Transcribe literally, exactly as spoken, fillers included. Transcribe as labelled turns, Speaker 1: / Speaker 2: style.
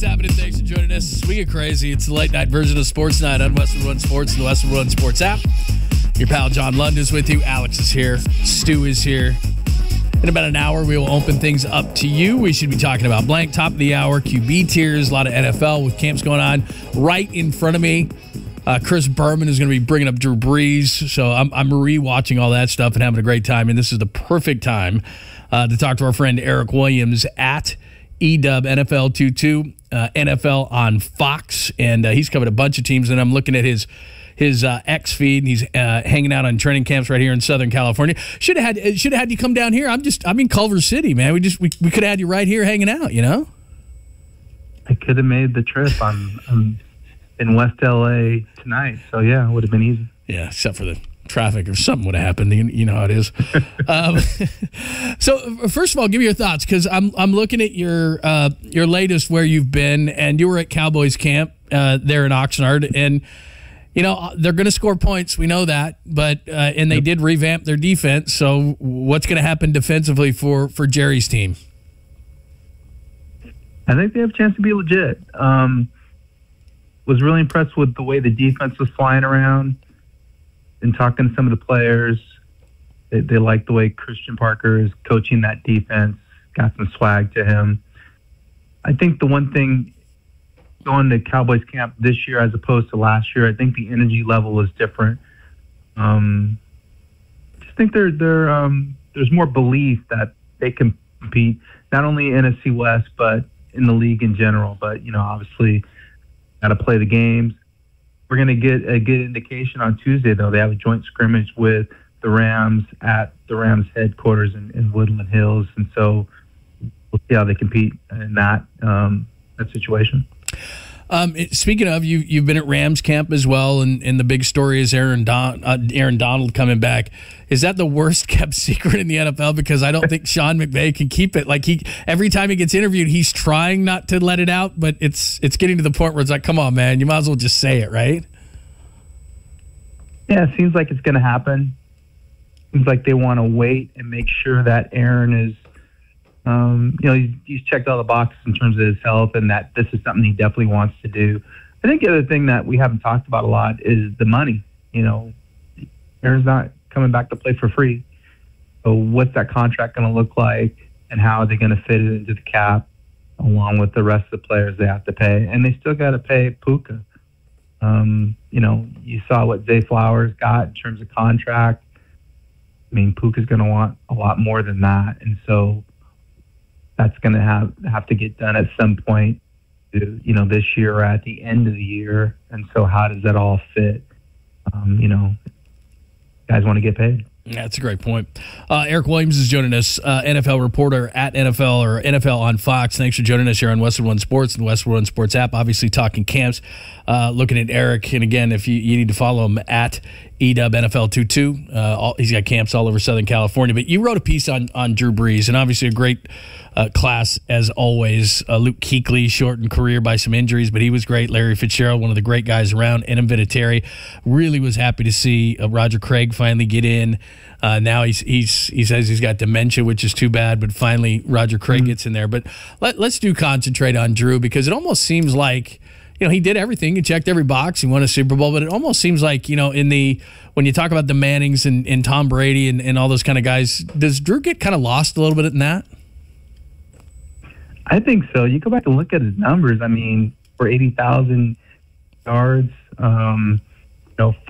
Speaker 1: What's happening? Thanks for joining us. We get crazy. It's the late night version of Sports Night on Westwood One Sports and the Westwood One Sports app. Your pal John Lund is with you. Alex is here. Stu is here. In about an hour, we will open things up to you. We should be talking about blank, top of the hour, Q B tiers, a lot of N F L with camps going on right in front of me. Uh, Chris Berman is going to be bringing up Drew Brees, so I'm, I'm re-watching all that stuff and having a great time, and this is the perfect time uh, to talk to our friend Eric Williams at E W N F L twenty-two, uh, N F L on Fox, and uh, he's covered a bunch of teams, and I'm looking at his his uh, X feed, and he's uh, hanging out on training camps right here in Southern California. Should have had should have had you come down here. I'm just I'm in Culver City, man. We just we, we could have had you right here hanging out, you know.
Speaker 2: I could have made the trip. I'm, I'm in West L A tonight, so yeah, it would have been easy.
Speaker 1: Yeah, except for the traffic or something would have happened. You, you know how it is. um, so first of all, give me your thoughts, because I'm I'm looking at your uh, your latest where you've been, and you were at Cowboys camp uh, there in Oxnard, and you know they're going to score points. We know that, but uh, and they yep. did revamp their defense. So what's going to happen defensively for for Jerry's team?
Speaker 2: I think they have a chance to be legit. Um, was really impressed with the way the defense was flying around. And talking to some of the players, they, they like the way Christian Parker is coaching that defense, got some swag to him. I think the one thing going to Cowboys camp this year as opposed to last year, I think the energy level is different. Um, I just think there there um, there's more belief that they can compete, not only N F C West, but in the league in general. But, you know, obviously got to play the games. We're going to get a good indication on Tuesday, though. They have a joint scrimmage with the Rams at the Rams headquarters in, in Woodland Hills, and so we'll see how they compete in that um, that situation.
Speaker 1: Um, speaking of, you, you've been at Rams camp as well, and, and the big story is Aaron Don, uh, Aaron Donald coming back. Is that the worst kept secret in the N F L? Because I don't think Sean McVay can keep it. Like he, every time he gets interviewed, he's trying not to let it out, but it's it's getting to the point where it's like, come on, man, you might as well just say it, right?
Speaker 2: Yeah, it seems like it's going to happen. Seems like they want to wait and make sure that Aaron is, um, you know, he's, he's checked all the boxes in terms of his health, and that this is something he definitely wants to do. I think the other thing that we haven't talked about a lot is the money. You know, Aaron's not coming back to play for free. So what's that contract going to look like, and how are they going to fit it into the cap along with the rest of the players they have to pay? And they still got to pay Puka. Um, you know, you saw what Zay Flowers got in terms of contract. I mean, Puka's going to want a lot more than that. And so that's going to have, have to get done at some point, you know, this year or at the end of the year. And so how does that all fit? Um, you know, guys want to get paid.
Speaker 1: That's a great point. Uh, Eric Williams is joining us, uh, N F L reporter at N F L or N F L on Fox. Thanks for joining us here on Westwood One Sports and the Westwood One Sports app. Obviously talking camps, uh, looking at Eric. And again, if you, you need to follow him at E W N F L twenty-two, uh, all, he's got camps all over Southern California. But you wrote a piece on, on Drew Brees, and obviously a great uh, class as always. Uh, Luke Kuechly, shortened career by some injuries, but he was great. Larry Fitzgerald, one of the great guys around. Adam Vinatieri, really was happy to see uh, Roger Craig finally get in. Uh, now he's he's he says he's got dementia, which is too bad, but finally Roger Craig mm-hmm. gets in there. But let, let's do concentrate on Drew, because it almost seems like, you know, he did everything. He checked every box. He won a Super Bowl, but it almost seems like, you know, in the when you talk about the Mannings and, and Tom Brady and, and all those kind of guys, does Drew get kind of lost a little bit in that?
Speaker 2: I think so. You go back and look at his numbers. I mean, for eighty thousand yards, um, you know,